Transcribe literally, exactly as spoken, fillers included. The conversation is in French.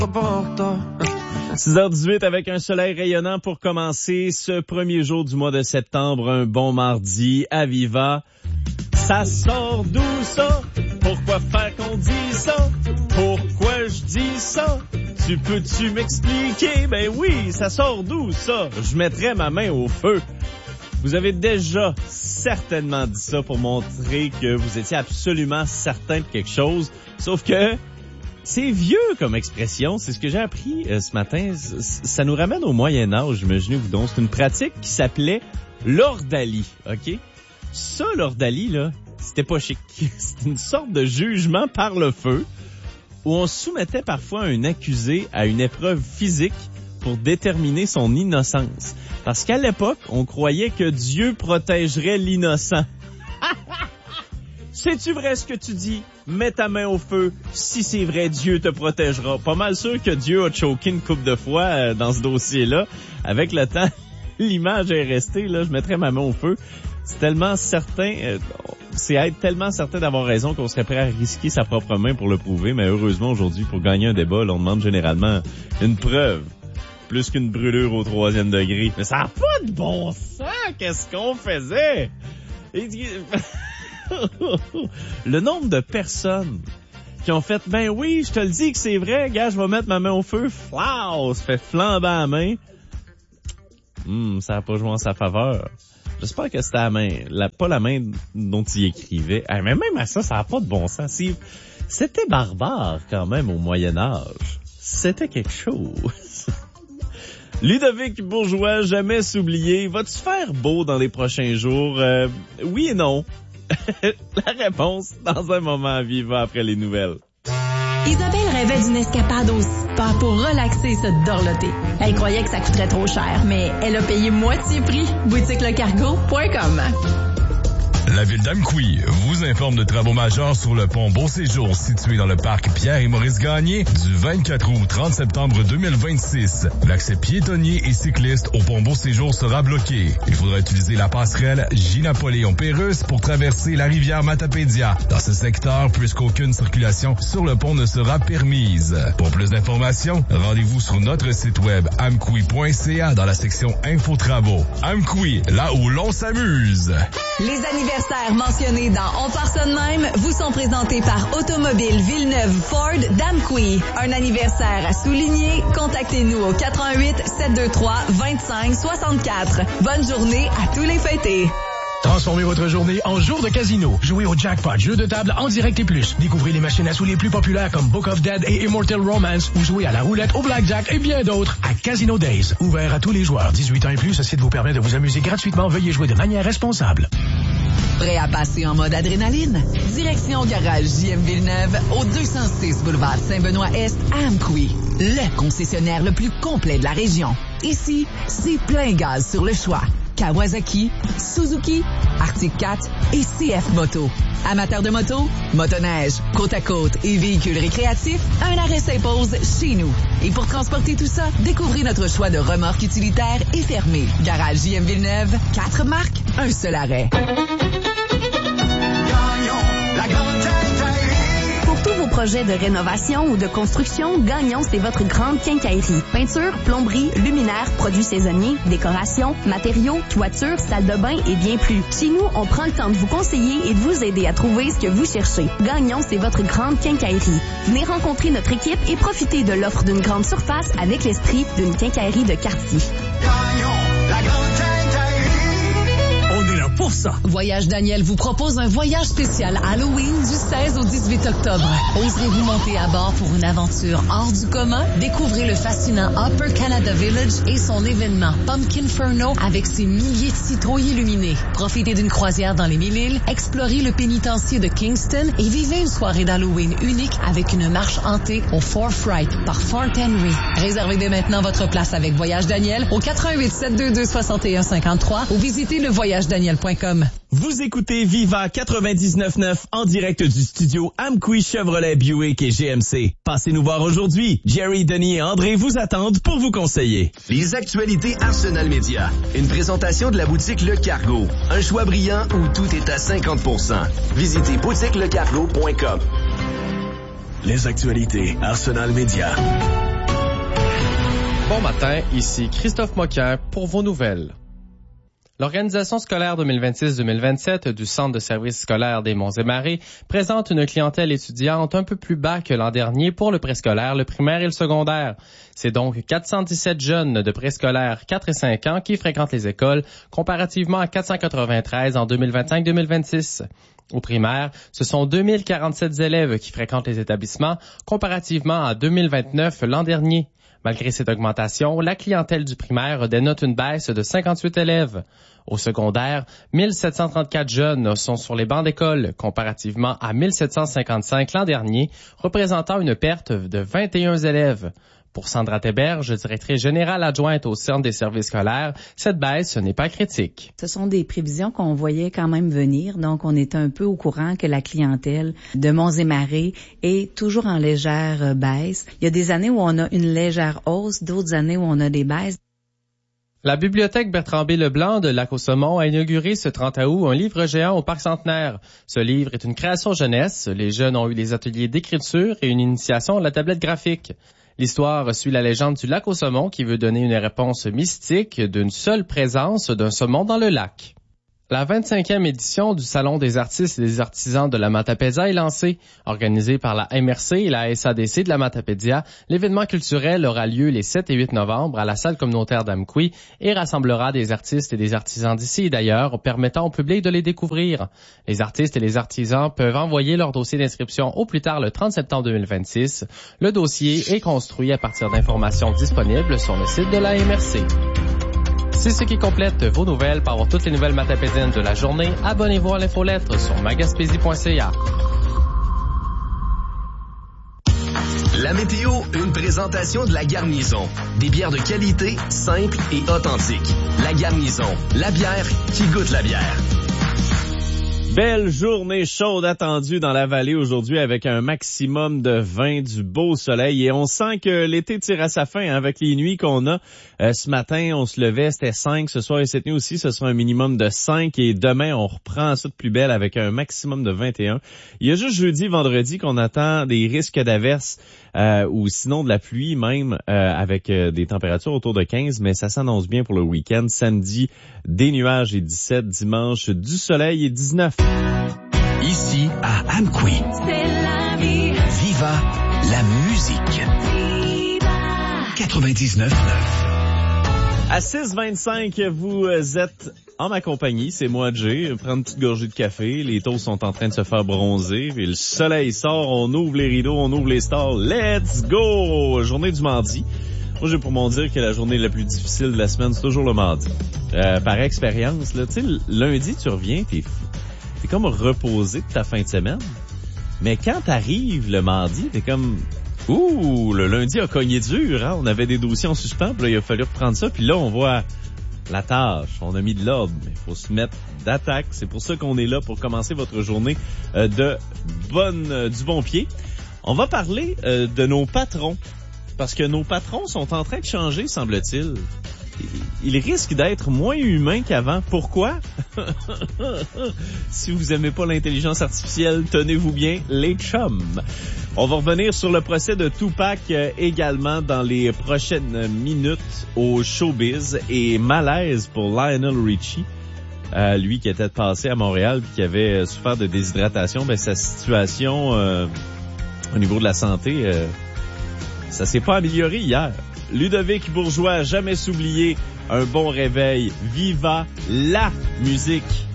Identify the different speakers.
Speaker 1: six heures dix-huit avec un soleil rayonnant pour commencer ce premier jour du mois de septembre, un bon mardi à Viva. Ça sort d'où ça? Pourquoi faire qu'on dit ça? Pourquoi je dis ça? Tu peux-tu m'expliquer? Ben oui, ça sort d'où ça? Je mettrais ma main au feu. Vous avez déjà certainement dit ça pour montrer que vous étiez absolument certain de quelque chose, sauf que c'est vieux comme expression, c'est ce que j'ai appris euh, ce matin. Ça nous ramène au Moyen-Âge, imaginez-vous donc. C'est une pratique qui s'appelait l'ordalie, OK? Ça, l'ordalie, là, c'était pas chic. C'était une sorte de jugement par le feu où on soumettait parfois un accusé à une épreuve physique pour déterminer son innocence. Parce qu'à l'époque, on croyait que Dieu protégerait l'innocent. C'est-tu vrai ce que tu dis? Mets ta main au feu. Si c'est vrai, Dieu te protégera. Pas mal sûr que Dieu a choqué une couple de fois euh, dans ce dossier-là. Avec le temps, l'image est restée. Là, je mettrais ma main au feu. C'est tellement certain, euh, c'est être tellement certain d'avoir raison qu'on serait prêt à risquer sa propre main pour le prouver. Mais heureusement, aujourd'hui, pour gagner un débat, là, on demande généralement une preuve. Plus qu'une brûlure au troisième degré. Mais ça n'a pas de bon sens! Qu'est-ce qu'on faisait? Et... le nombre de personnes qui ont fait « Ben oui, je te le dis que c'est vrai, gars, je vais mettre ma main au feu. » Flau! Ça fait flamber à la main. Hum, ça n'a pas joué en sa faveur. J'espère que c'était la main, la, pas la main dont il écrivait. Ah, mais même à ça, ça n'a pas de bon sens. C'est, c'était barbare quand même au Moyen-Âge. C'était quelque chose. Ludovic Bourgeois, jamais s'oublier. Va-tu faire beau dans les prochains jours? Euh, oui et non. La réponse dans un moment à vivre après les nouvelles.
Speaker 2: Isabelle rêvait d'une escapade au spa pour relaxer et se dorloter. Elle croyait que ça coûterait trop cher, mais elle a payé moitié prix. boutique le cargo point com.
Speaker 3: La ville d'Amqui vous informe de travaux majeurs sur le pont Beau-Séjour situé dans le parc Pierre et Maurice Gagné du vingt-quatre août au trente septembre deux mille vingt-six. L'accès piétonnier et cycliste au pont Beau-Séjour sera bloqué. Il faudra utiliser la passerelle J-Napoléon-Pérusse pour traverser la rivière Matapédia dans ce secteur puisqu'aucune circulation sur le pont ne sera permise. Pour plus d'informations, rendez-vous sur notre site web amqui point c a dans la section Info-Travaux. Amqui, là où l'on s'amuse.
Speaker 2: Les anniversaires mentionnés dans On part ça de même vous sont présentés par Automobile Villeneuve Ford d'Amqui. Un anniversaire à souligner? Contactez-nous au quatre un huit, sept deux trois, deux cinq six quatre. Bonne journée à tous les fêtés.
Speaker 4: Transformez votre journée en jour de casino. Jouez au jackpot, jeux de table en direct et plus. Découvrez les machines à sous les plus populaires comme Book of Dead et Immortal Romance ou jouez à la roulette, au blackjack et bien d'autres à Casino Days. Ouvert à tous les joueurs. dix-huit ans et plus, ce site vous permet de vous amuser gratuitement. Veuillez jouer de manière responsable.
Speaker 5: Prêt à passer en mode adrénaline? Direction Garage J M Villeneuve au deux cent six boulevard Saint-Benoît-Est à Amqui. Le concessionnaire le plus complet de la région. Ici, c'est plein gaz sur le choix. Kawasaki, Suzuki, Arctic quatre et C F Moto. Amateurs de moto, motoneige, côte à côte et véhicules récréatifs, un arrêt s'impose chez nous. Et pour transporter tout ça, découvrez notre choix de remorques utilitaires et fermées. Garage J M Villeneuve, quatre marques, un seul arrêt.
Speaker 6: Pour tous vos projets de rénovation ou de construction, Gagnon, c'est votre grande quincaillerie. Peinture, plomberie, luminaires, produits saisonniers, décoration, matériaux, toiture, salle de bain et bien plus. Chez nous, on prend le temps de vous conseiller et de vous aider à trouver ce que vous cherchez. Gagnon, c'est votre grande quincaillerie. Venez rencontrer notre équipe et profitez de l'offre d'une grande surface avec l'esprit d'une quincaillerie de quartier.
Speaker 7: Gagnon, la grande quincaillerie.
Speaker 4: On est là pour ça.
Speaker 5: Voyage Daniel vous propose un voyage spécial Halloween du seize au dix-huit octobre. Oserez-vous monter à bord pour une aventure hors du commun? Découvrez le fascinant Upper Canada Village et son événement Pumpkinferno avec ses milliers de citrouilles illuminés. Profitez d'une croisière dans les Mille-Îles, explorez le pénitencier de Kingston et vivez une soirée d'Halloween unique avec une marche hantée au Fort Fright par Fort Henry. Réservez dès maintenant votre place avec Voyage Daniel au quatre un huit, sept deux deux, soix un cinq trois ou visitez le voyage daniel point com.
Speaker 1: Vous écoutez Viva quatre-vingt-dix-neuf neuf en direct du studio Amqui Chevrolet Buick et G M C. Passez nous voir aujourd'hui. Jerry, Denis et André vous attendent pour vous conseiller.
Speaker 8: Les actualités Arsenal Média. Une présentation de la boutique Le Cargo. Un choix brillant où tout est à cinquante pour cent. Visitez boutique le cargo point com.
Speaker 4: Les actualités Arsenal Média.
Speaker 9: Bon matin, ici Christophe Moquin pour vos nouvelles. L'organisation scolaire deux mille vingt-six deux mille vingt-sept du Centre de services scolaires des Monts-et-Marais présente une clientèle étudiante un peu plus bas que l'an dernier pour le préscolaire, le primaire et le secondaire. C'est donc quatre cent dix-sept jeunes de préscolaire quatre et cinq ans qui fréquentent les écoles, comparativement à quatre cent quatre-vingt-treize en deux mille vingt-cinq deux mille vingt-six. Au primaire, ce sont deux mille quarante-sept élèves qui fréquentent les établissements, comparativement à deux mille vingt-neuf l'an dernier. Malgré cette augmentation, la clientèle du primaire dénote une baisse de cinquante-huit élèves. Au secondaire, mille sept cent trente-quatre jeunes sont sur les bancs d'école, comparativement à mille sept cent cinquante-cinq l'an dernier, représentant une perte de vingt et un élèves. Pour Sandra Théberge, directrice générale adjointe au Centre des services scolaires, cette baisse n'est pas critique.
Speaker 10: Ce sont des prévisions qu'on voyait quand même venir, donc on est un peu au courant que la clientèle de Monts-et-Marais est toujours en légère baisse. Il y a des années où on a une légère hausse, d'autres années où on a des baisses.
Speaker 9: La bibliothèque Bertrand B. Leblanc de Lac-au-Saumon a inauguré ce trente août un livre géant au Parc Centenaire. Ce livre est une création jeunesse. Les jeunes ont eu des ateliers d'écriture et une initiation à la tablette graphique. L'histoire suit la légende du lac au saumon qui veut donner une réponse mystique d'une seule présence d'un saumon dans le lac. La vingt-cinquième édition du Salon des artistes et des artisans de la Matapédia est lancée. Organisée par la M R C et la S A D C de la Matapédia, l'événement culturel aura lieu les sept et huit novembre à la salle communautaire d'Amqui et rassemblera des artistes et des artisans d'ici et d'ailleurs, permettant au public de les découvrir. Les artistes et les artisans peuvent envoyer leur dossier d'inscription au plus tard le trente septembre deux mille vingt-six. Le dossier est construit à partir d'informations disponibles sur le site de la M R C. C'est ce qui complète vos nouvelles. Pour avoir toutes les nouvelles matapédiennes de la journée, abonnez-vous à l'infolettre sur magaspésie point c a.
Speaker 8: La météo, une présentation de La Garnison. Des bières de qualité, simples et authentiques. La Garnison, la bière qui goûte la bière.
Speaker 1: Belle journée chaude attendue dans la vallée aujourd'hui avec un maximum de vingt, du beau soleil et on sent que l'été tire à sa fin hein, avec les nuits qu'on a. Euh, ce matin, on se levait, c'était cinq. Ce soir et cette nuit aussi, ce sera un minimum de cinq et demain, on reprend ça de plus belle avec un maximum de vingt et un. Il y a juste jeudi, vendredi qu'on attend des risques d'averses euh, ou sinon de la pluie même euh, avec euh, des températures autour de quinze, mais ça s'annonce bien pour le week-end. Samedi, des nuages et dix-sept. Dimanche, du soleil et dix-neuf.
Speaker 8: Ici, à Amqui.
Speaker 2: C'est la vie.
Speaker 8: Viva la musique.
Speaker 2: Viva.
Speaker 8: quatre-vingt-dix-neuf neuf.
Speaker 1: À six vingt-cinq, vous êtes en ma compagnie, c'est moi, Jay. Prendre une petite gorgée de café, les toasts sont en train de se faire bronzer, puis le soleil sort, on ouvre les rideaux, on ouvre les stores. Let's go! Journée du mardi. Moi, j'ai pour mon dire que la journée la plus difficile de la semaine, c'est toujours le mardi. Euh, par expérience, là, tu sais, lundi, tu reviens, t'es t'es comme reposé de ta fin de semaine. Mais quand t'arrives le mardi, t'es comme... Ouh, le lundi a cogné dur, hein? On avait des dossiers en suspens, puis là, il a fallu reprendre ça, puis là, on voit la tâche. On a mis de l'ordre, mais il faut se mettre d'attaque. C'est pour ça qu'on est là, pour commencer votre journée euh, de bonne, euh, du bon pied. On va parler euh, de nos patrons, parce que nos patrons sont en train de changer, semble-t-il. Ils risquent d'être moins humains qu'avant. Pourquoi? Si vous aimez pas l'intelligence artificielle, tenez-vous bien, les chums. On va revenir sur le procès de Tupac euh, également dans les prochaines minutes au showbiz et malaise pour Lionel Richie. Euh, lui qui était passé à Montréal puis qui avait souffert de déshydratation, ben sa situation euh, au niveau de la santé, euh, ça s'est pas amélioré hier. Ludovic Bourgeois, jamais s'oublier, un bon réveil. Viva la musique!